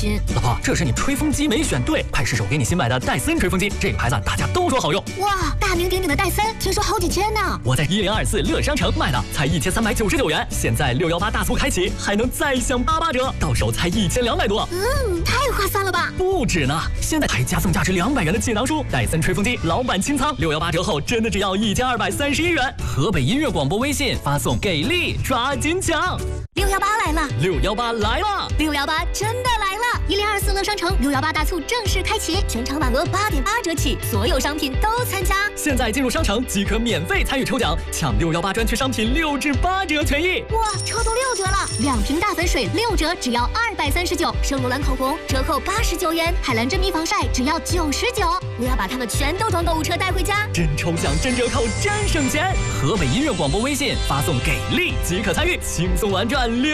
老婆，这是你吹风机没选对，快试试我给你新买的戴森吹风机，这个牌子大家都说好用。 哇，大名鼎鼎的戴森，听说好几千呢。 我在1024乐商城买的，才1399元，现在618大促开启，还能再享88折，到手才1200多。 太划算了吧！ 不止呢，现在还加送价值200元的锦囊书，戴森吹风机老板清仓，618折后真的只要1231元。河北音乐广播微信发送给力，抓紧抢 ！618来了 ！618来了 ！618真的来了！1024乐商城618大促正式开启，全场满额8.8折起，所有商品都参加。 现在进入商城即可免费参与抽奖，抢618专区商品6至8折权益。 哇，抽到6折了！2瓶大粉水6折，只要239；圣罗兰口红折扣89元，海蓝真皮防晒只要99。我要把它们全都装购物车带回家， 真抽奖、真折扣、真省钱！河北音乐广播微信发送给力即可参与，轻松玩转6。